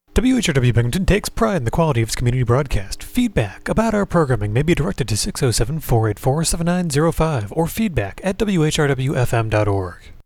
WHRW Binghamton takes pride in the quality of its community broadcast. Feedback about our programming may be directed to 607-484-7905 or feedback at whrwfm.org.